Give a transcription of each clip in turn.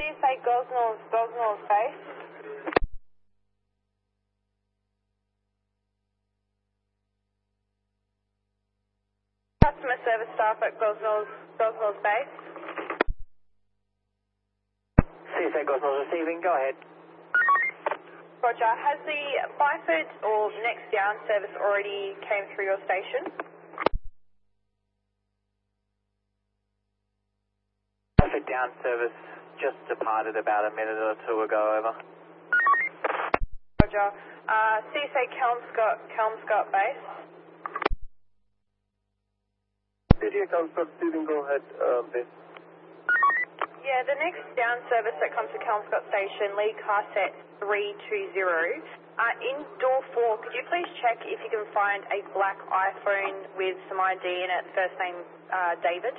CSA Gosnell's base. Customer service staff at Gosnell's base. CSA Gosnell's receiving, go ahead. Roger, has the Byford or next down service already came through your station? Byford down service just departed about a minute or two ago, over. Roger. CSA Kelmscott base. CSA Kelmscott receiving, go ahead, base. Yeah, the next down service that comes to Kelmscott Station, Lee Carset 320. In door 4, could you please check if you can find a black iPhone with some ID in it, first name David?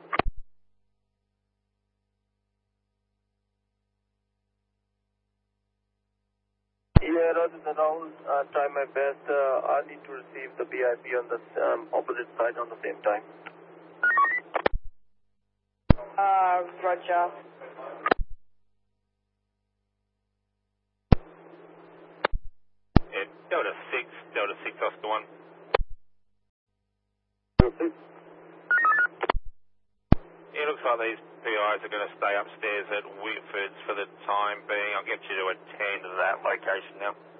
Yeah, Roger, I'll try my best. I need to receive the BIP on the opposite side on the same time. Roger. Yeah, Delta 6 Oscar 1. It looks like these PIs are going to stay upstairs at Whitford's for the time being. I'll get you to attend to that location now.